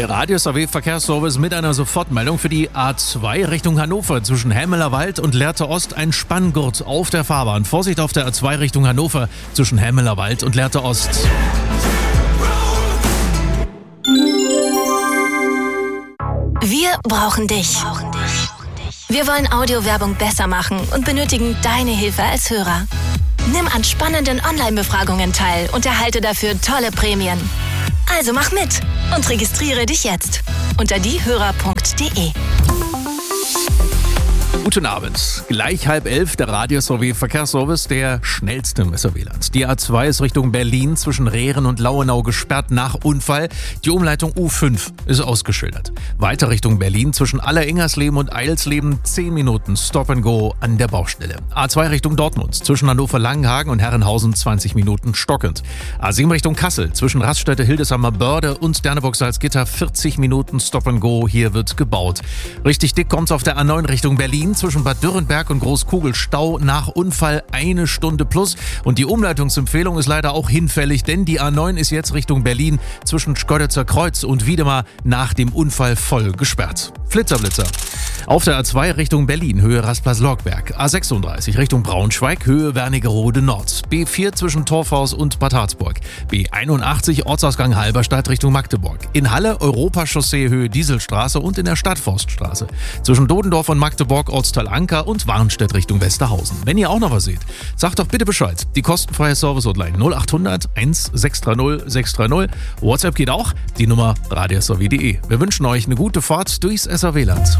Der Radius AW Verkehrsservice mit einer Sofortmeldung für die A2 Richtung Hannover zwischen Hämeler Wald und Lehrte Ost. Ein Spanngurt auf der Fahrbahn. Vorsicht auf der A2 Richtung Hannover zwischen Hämeler Wald und Lehrte Ost. Wir brauchen dich. Wir wollen Audiowerbung besser machen und benötigen deine Hilfe als Hörer. Nimm an spannenden Online-Befragungen teil und erhalte dafür tolle Prämien. Also mach mit und registriere dich jetzt unter diehörer.de. Guten Abend. Gleich 10:30 der Radius AW Verkehrsservice, der schnellste im SRW-Land. Die A2 ist Richtung Berlin zwischen Rehren und Lauenau gesperrt nach Unfall. Die Umleitung U5 ist ausgeschildert. Weiter Richtung Berlin zwischen Aller-Ingersleben und Eilsleben 10 Minuten Stop and Go an der Baustelle. A2 Richtung Dortmund zwischen Hannover-Langenhagen und Herrenhausen 20 Minuten stockend. A7 Richtung Kassel zwischen Raststätte, Hildesheimer Börde und Derneburg-Salzgitter 40 Minuten Stop and Go. Hier wird gebaut. Richtig dick kommt's auf der A9 Richtung Berlin zwischen Bad Dürrenberg und Großkugel. Stau nach Unfall 1 Stunde plus. Und die Umleitungsempfehlung ist leider auch hinfällig, denn die A9 ist jetzt Richtung Berlin zwischen Schkeuditzer Kreuz und Wiedemar nach dem Unfall voll gesperrt. Flitzer. Auf der A2 Richtung Berlin, Höhe Rastplatz-Lorgberg. A36 Richtung Braunschweig, Höhe Wernigerode Nord. B4 zwischen Torfhaus und Bad Harzburg. B81 Ortsausgang Halberstadt Richtung Magdeburg. In Halle Europachaussee Höhe Dieselstraße und in der Stadtforststraße. Zwischen Dodendorf und Magdeburg Ortsteil Anker und Warnstedt Richtung Westerhausen. Wenn ihr auch noch was seht, sagt doch bitte Bescheid. Die kostenfreie Service-Hotline 0800 1630 630. WhatsApp geht auch, die Nummer radius.de. Wir wünschen euch eine gute Fahrt durchs SRW-Land.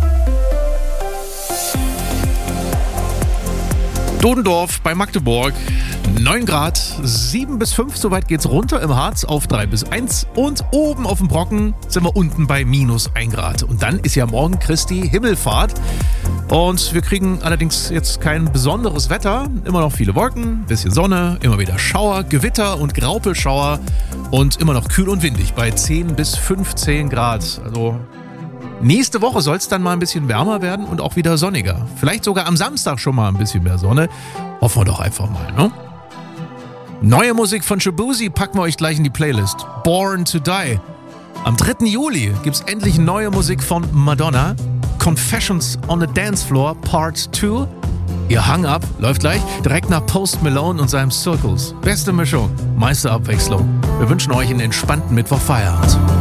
Dodendorf bei Magdeburg, 9 Grad, 7 bis 5, soweit geht's runter im Harz auf 3 bis 1 und oben auf dem Brocken sind wir unten bei minus 1 Grad. Und dann ist ja morgen Christi Himmelfahrt und wir kriegen allerdings jetzt kein besonderes Wetter, immer noch viele Wolken, bisschen Sonne, immer wieder Schauer, Gewitter und Graupelschauer und immer noch kühl und windig bei 10 bis 15 Grad, also nächste Woche soll es dann mal ein bisschen wärmer werden und auch wieder sonniger. Vielleicht sogar am Samstag schon mal ein bisschen mehr Sonne. Hoffen wir doch einfach mal, ne? Neue Musik von Shabuzi packen wir euch gleich in die Playlist. Born to Die. Am 3. Juli gibt's endlich neue Musik von Madonna. Confessions on the Dance Floor Part 2. Ihr Hang Up läuft gleich direkt nach Post Malone und seinem Circles. Beste Mischung, meiste Abwechslung. Wir wünschen euch einen entspannten Mittwochfeierabend.